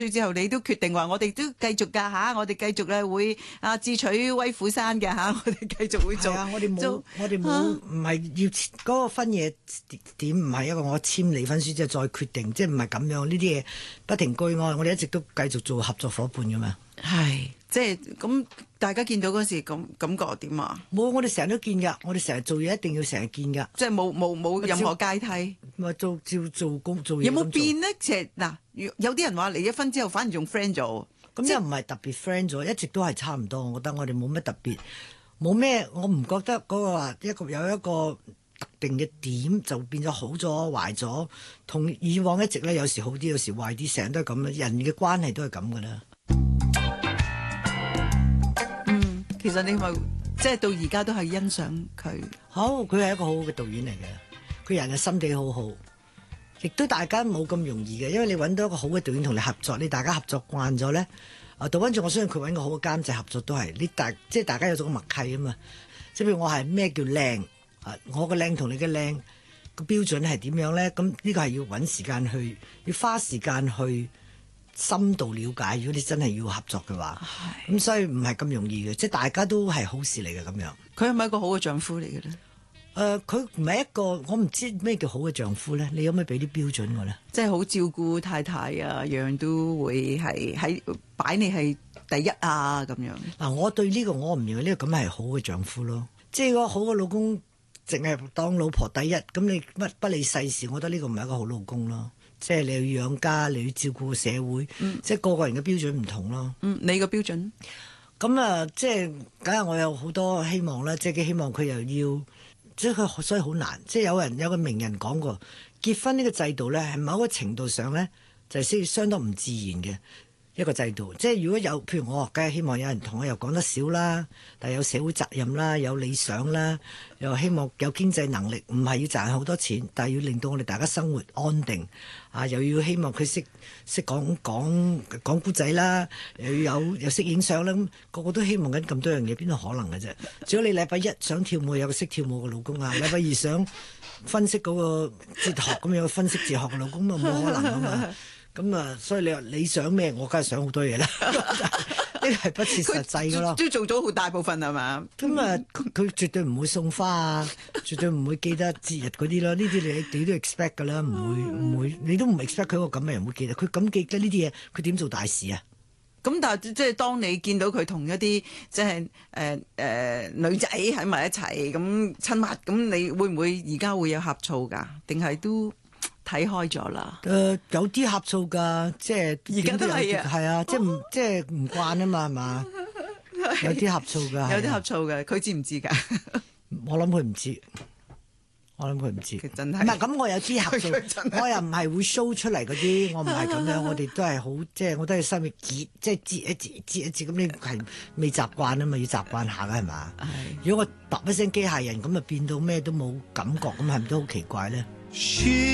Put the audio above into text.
之後，你都決定話我哋都繼續㗎嚇，我哋繼續咧會智取威虎山嘅嚇，我哋繼續會做。 我哋冇唔係要嗰個分野點，唔係一個我簽離婚書之後再決定，即係唔係咁樣呢啲嘢不停居安，我哋一直都繼續做合作伙伴㗎嘛。 係，即係咁，大家見到嗰時咁感覺點啊？ 冇，我哋成日都見㗎，我哋成日做嘢一定要成日見㗎， 即係冇任何階梯。 咪照做工做嘢。 有冇變呢？其實嗱，有啲人話離咗婚之後反而仲 friend 咗， 咁又唔係特別 friend 咗，一直都係差唔多。我覺得我哋冇乜特別，冇咩，我唔覺得嗰個話有一個特定嘅點就變咗好咗壞咗，同以往一直咧有時好啲，有時壞啲，成日都係咁啦。人嘅關係都係咁噶啦。 其實你咪即係到而家都係欣賞佢。好， 佢係一個好好嘅導演嚟嘅，佢人嘅心地好好，亦都大家冇咁容易嘅，因為你揾到一個好嘅導演同你合作，你大家合作慣咗咧，倒翻轉我相信佢揾個好嘅監製合作都係，即係大家有咗個默契啊嘛。即係譬如我係咩叫靚，我嘅靚同你嘅靚個標準係點樣咧？咁呢個係要揾時間去，要花時間去深度了解。如果你真係要合作嘅話，咁所以唔係咁容易嘅，即係大家都係好事嚟嘅咁樣。佢係咪一個好嘅丈夫嚟嘅咧？ 佢唔係一個，我唔知咩叫好嘅丈夫咧。你有冇俾啲標準我咧？ 即係好照顧太太啊，樣樣都會係喺擺你係第一啊咁樣。 嗱，我對呢個我唔認為呢個咁係好嘅丈夫咯。即係個好嘅老公，淨係當老婆第一，咁你不理世事，我覺得呢個唔係一個好老公咯。即係你要養家，你要照顧社會，即係個個人嘅標準唔同咯。 你個標準？ 咁即係梗係我有好多希望啦。即係希望佢又要。即係佢，所以好難。即係有個名人講過，結婚呢個制度咧，係某個程度上咧，就係相當唔自然嘅一個制度。即係如果有，譬如我梗係希望有人同我又講得少啦，但係有社會責任啦，有理想啦，又希望有經濟能力，唔係要賺好多錢，但係要令到我哋大家生活安定啊！又要希望佢識講古仔啦，又識影相啦，咁個個都希望緊咁多樣嘢，邊度可能嘅啫？只要你禮拜一想跳舞，有個識跳舞嘅老公啊；禮拜二想分析嗰個哲學，咁有個分析哲學嘅老公，咁冇可能啊嘛！咁所以你話你想咩？我梗係想好多嘢啦。呢個係不切實際嘅咯。 都做咗好大部分係嘛？ 咁佢絕對唔會送花啊，絕對唔會記得節日嗰啲咯。呢啲你都 expect 㗎啦，唔會，你都唔 expect 佢一個咁嘅人會記得。佢咁記得呢啲嘢，佢點做大事啊？ 咁但係即係當你見到佢同一啲即係女仔喺埋一齊咁親密，咁你會唔會而家會有呷醋㗎？定係都睇開咗啦？ 有啲呷醋㗎，即係而家都係啊， 係啊，即係唔慣啊嘛，係嘛？有啲呷醋㗎， 有啲呷醋㗎，佢知唔知㗎？ 我諗佢唔知。佢真係唔係咁，我有啲呷醋，我又唔係會 show 出嚟嗰啲，我唔係咁樣，我哋都係好，即係我都係心入結，即係節一節咁，你係未習慣啊嘛，要習慣下㗎係嘛？如果我揼一聲機械人咁啊，變到咩都冇感覺，咁係咪都好奇怪咧？